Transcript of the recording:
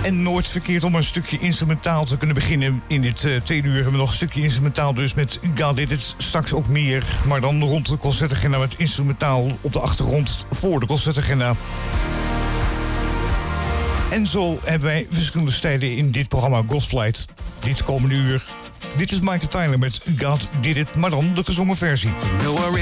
En nooit verkeerd om een stukje instrumentaal te kunnen beginnen. In dit tweede uur hebben we nog een stukje instrumentaal dus met God Did It. Straks ook meer, maar dan rond de concertagenda met instrumentaal op de achtergrond voor de concertagenda. En zo hebben wij verschillende stijlen in dit programma Gospelite. Dit komende uur. Dit is Michael Tyler met God Did It, maar dan de gezongen versie.